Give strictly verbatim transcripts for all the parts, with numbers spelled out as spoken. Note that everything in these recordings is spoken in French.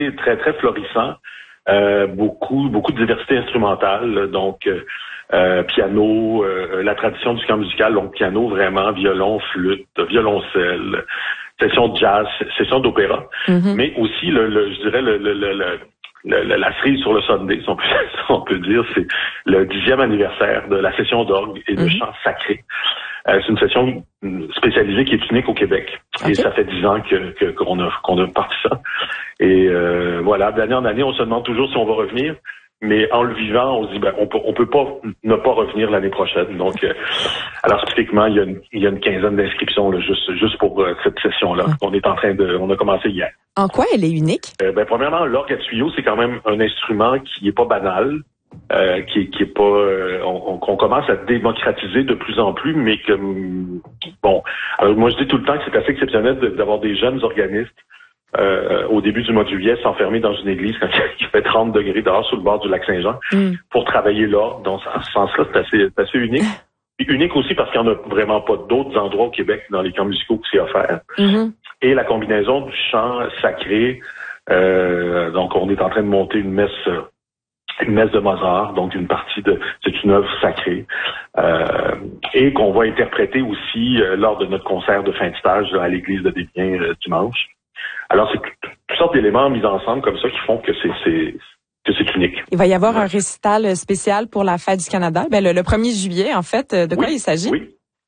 très, très florissant. Euh, beaucoup, beaucoup de diversité instrumentale, donc euh, piano, euh, la tradition du camp musical, donc piano vraiment, violon, flûte, violoncelle, session de jazz, session d'opéra, mm-hmm. mais aussi le, le je dirais le, le, le, le Le, le, la cerise sur le Sunday, si on peut, si on peut dire, c'est le dixième anniversaire de la session d'orgue et de mm-hmm. chant sacré. Euh, c'est une session spécialisée qui est unique au Québec. Okay. Et ça fait dix ans que, que, qu'on a, qu'on a parti ça. Et euh, voilà, d'année en année, on se demande toujours si on va revenir. Mais en le vivant, on se dit, ben, on peut, on peut pas ne pas revenir l'année prochaine. Donc, euh, alors spécifiquement, il y a une, il y a une quinzaine d'inscriptions là, juste, juste pour euh, cette session-là. Mm. On est en train de, on a commencé hier. En quoi elle est unique? Euh, ben, premièrement, l'orgue à tuyau, c'est quand même un instrument qui est pas banal, euh, qui, qui est pas, euh, on, qu'on commence à démocratiser de plus en plus, mais que, bon, alors moi je dis tout le temps que c'est assez exceptionnel de, d'avoir des jeunes organistes. Euh, au début du mois de juillet, s'enfermer dans une église quand il fait trente degrés dehors sur le bord du lac Saint-Jean mm. pour travailler l'orgue. Donc, en ce sens-là, c'est assez, c'est assez unique. Et unique aussi parce qu'il n'y en a vraiment pas d'autres endroits au Québec dans les camps musicaux qui c'est offert. Mm-hmm. Et la combinaison du chant sacré, euh, donc on est en train de monter une messe, une messe de Mozart, donc une partie de, c'est une œuvre sacrée, euh, et qu'on va interpréter aussi euh, lors de notre concert de fin de stage là, à l'église de Desbiens euh, dimanche. Alors, c'est toutes sortes d'éléments mis ensemble comme ça qui font que c'est, c'est, que c'est unique. Il va y avoir ouais. un récital spécial pour la Fête du Canada, ben, le, le premier juillet, en fait. De quoi oui, il s'agit? Oui.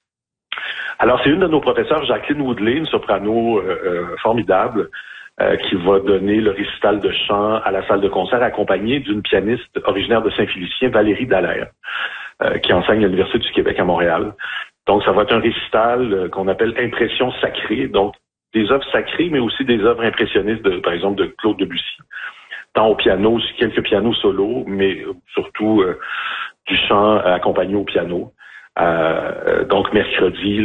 Alors, c'est une de nos professeurs, Jacqueline Woodley, une soprano euh, euh, formidable, euh, qui va donner le récital de chant à la salle de concert, accompagnée d'une pianiste originaire de Saint-Félicien, Valérie Dallaire, euh, qui enseigne à l'Université du Québec à Montréal. Donc, ça va être un récital euh, qu'on appelle Impression sacrée, donc des œuvres sacrées, mais aussi des œuvres impressionnistes, de, par exemple, de Claude Debussy. Tant au piano, quelques pianos solos, mais surtout euh, du chant accompagné au piano. Euh, donc, mercredi,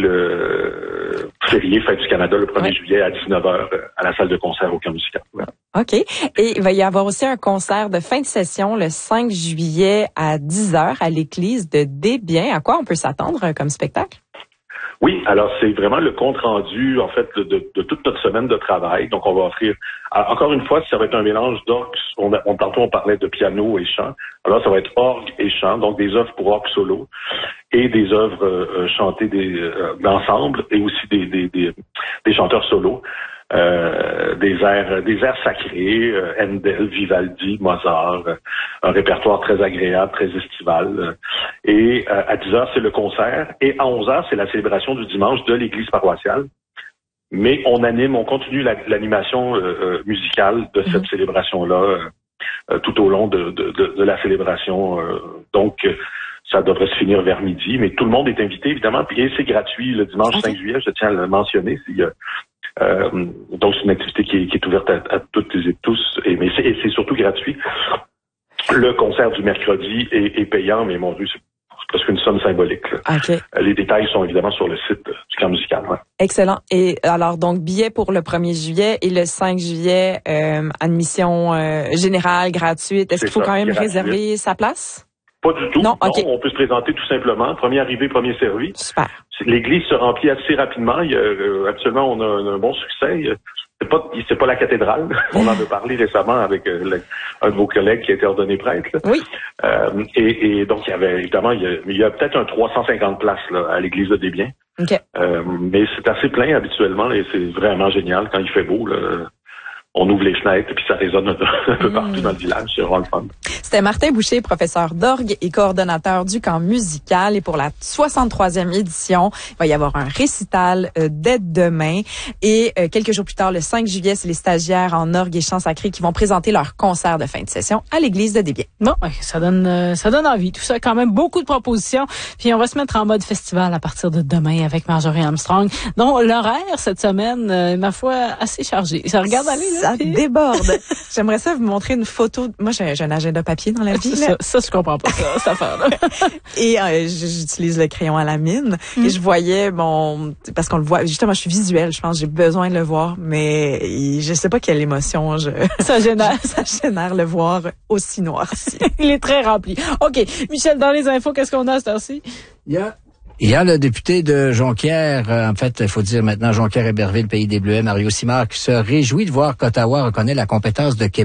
le férié Fête du Canada, le premier ouais. juillet à dix-neuf heures, à la salle de concert au camp musical. Ouais. OK. Et il va y avoir aussi un concert de fin de session le cinq juillet à dix heures à l'église de Desbiens. À quoi on peut s'attendre comme spectacle? Oui, alors c'est vraiment le compte-rendu, en fait, de, de, de toute notre semaine de travail. Donc, on va offrir, alors, encore une fois, ça va être un mélange d'orgue. On, on, tantôt, on parlait de piano et chant. Alors, ça va être orgue et chant, donc des œuvres pour orgue solo et des œuvres euh, chantées des, euh, d'ensemble et aussi des, des, des, des chanteurs solos. Euh, des airs, des airs sacrés, euh, Handel, Vivaldi, Mozart, euh, un répertoire très agréable, très estival. Euh, et euh, à dix heures, c'est le concert. Et à onze heures, c'est la célébration du dimanche de l'église paroissiale. Mais on anime, on continue la, l'animation euh, euh, musicale de cette mmh. célébration-là euh, euh, tout au long de, de, de, de la célébration. Euh, donc, euh, ça devrait se finir vers midi. Mais tout le monde est invité, évidemment. Et c'est gratuit le dimanche okay. cinq juillet, je tiens à le mentionner. C'est, euh, Euh, donc c'est une activité qui est, qui est ouverte à, à toutes et tous, et, mais c'est, et c'est surtout gratuit. Le concert du mercredi est, est payant, mais mon Dieu, c'est presque une somme symbolique. Okay. Les détails sont évidemment sur le site du camp musical. Ouais. Excellent. Et alors donc billet pour le premier juillet et le cinq juillet, euh, admission euh, générale gratuite. Est-ce c'est qu'il faut ça, quand même gratuite. Réserver sa place? Pas du tout. Non, okay. non, on peut se présenter tout simplement. Premier arrivé, premier servi. Super. L'église se remplit assez rapidement. Il y a, euh, actuellement, on a un, un bon succès. C'est pas, c'est pas la cathédrale. On en a parlé récemment avec euh, le, un de vos collègues qui a été ordonné prêtre. Là. Oui. Euh, et, et donc, il y avait évidemment, il y a, il y a peut-être un trois cent cinquante places là, à l'église de Desbiens. Okay. Euh, mais c'est assez plein habituellement et c'est vraiment génial quand il fait beau. Là. On ouvre les fenêtres et puis ça résonne un peu partout mmh. dans le village. C'est vraiment le fun. C'était Martin Boucher, professeur d'orgue et coordonnateur du camp musical. Et pour la soixante-troisième édition, il va y avoir un récital euh, dès demain. Et euh, quelques jours plus tard, le cinq juillet, c'est les stagiaires en orgue et chant sacré qui vont présenter leur concert de fin de session à l'église de Desbiens. Bon, ça donne euh, ça donne envie. Tout ça, quand même, beaucoup de propositions. Puis on va se mettre en mode festival à partir de demain avec Marjorie Armstrong, dont l'horaire cette semaine, euh, ma foi, assez chargé. Ça regarde aller, là. Ça déborde. J'aimerais ça vous montrer une photo. Moi, j'ai, j'ai un agenda papier dans la vie. Ça, ça, je comprends pas ça, cette affaire-là. Et euh, j'utilise le crayon à la mine. Mm. Et je voyais, bon, parce qu'on le voit, justement, je suis visuelle, je pense, j'ai besoin de le voir, mais je sais pas quelle émotion je, ça génère. ça génère le voir aussi noirci. Il est très rempli. OK. Michel, dans les infos, qu'est-ce qu'on a à cette heure-ci? Il y a Il y a le député de Jonquière, euh, en fait, il faut dire maintenant Jonquière-Héberville, Pays des Bleuets, Mario Simard, qui se réjouit de voir qu'Ottawa reconnaît la compétence de Québec